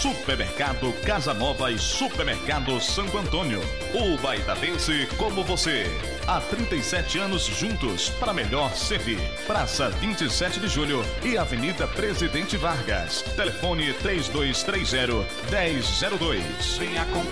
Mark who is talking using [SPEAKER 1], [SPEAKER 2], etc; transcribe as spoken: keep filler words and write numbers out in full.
[SPEAKER 1] Supermercado Casa Nova e Supermercado Santo Antônio. O baitadense como você. Há trinta e sete anos juntos para melhor servir. Praça vinte e sete de Julho e Avenida Presidente Vargas. Telefone três dois três zero, um zero zero dois. Venha comprar.